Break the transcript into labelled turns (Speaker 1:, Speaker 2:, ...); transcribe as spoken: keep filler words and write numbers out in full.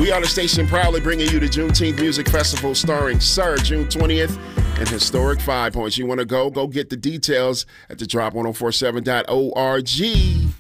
Speaker 1: We are the station proudly bringing you the Juneteenth Music Festival starring Sir, June twentieth, and historic Five Points. You want to go? Go get the details at the drop ten forty-seven dot org.